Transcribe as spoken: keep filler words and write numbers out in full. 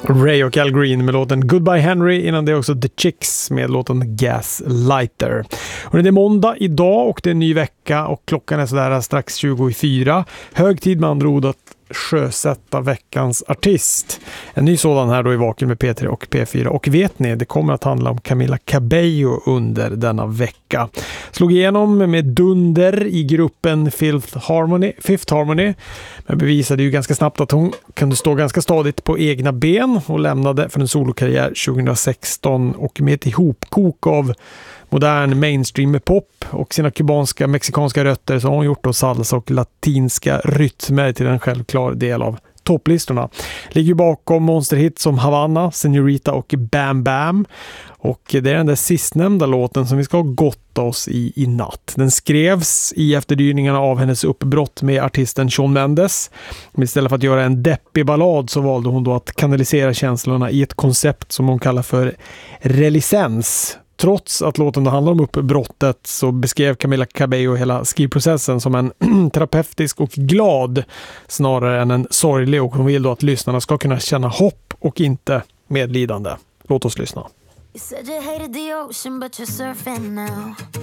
Ray och Al Green med låten Goodbye Henry, innan det också The Chicks med låten Gaslighter. Och det är måndag idag och det är en ny vecka och klockan är sådär strax tjugo i fyra. Hög tid med andra ord att sjösätta veckans artist. En ny sådan här då i Vaken med P tre och P fyra. Och vet ni, det kommer att handla om Camila Cabello under denna vecka. Slog igenom med dunder i gruppen Fifth Harmony, Fifth Harmony, men bevisade ju ganska snabbt att hon kunde stå ganska stadigt på egna ben och lämnade för en solokarriär tjugohundrasexton och med ett ihopkok av modern mainstream pop och sina kubanska, mexikanska rötter så har hon gjort då salsa och latinska rytmer till en självklar del av topplistorna. Ligger bakom monsterhits som Havana, Senorita och Bam Bam. Och det är den där sistnämnda låten som vi ska gotta oss i i natt. Den skrevs i efterdyningarna av hennes uppbrott med artisten Shawn Mendes. Men istället för att göra en deppig ballad så valde hon då att kanalisera känslorna i ett koncept som hon kallar för relicens. Trots att låten handlar om uppbrottet så beskrev Camila Cabello hela skrivprocessen som en terapeutisk och glad snarare än en sorglig, och hon vill då att lyssnarna ska kunna känna hopp och inte medlidande. Låt oss lyssna. You said you hated the ocean but you're surfing now.